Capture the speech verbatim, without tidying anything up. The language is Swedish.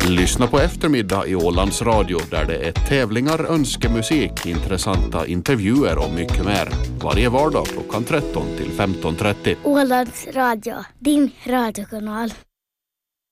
Lyssna på Eftermiddag i Ålands Radio där det är tävlingar, önskemusik, intressanta intervjuer och mycket mer. Varje vardag klockan tretton till femton trettio. Ålands Radio, din radiokanal.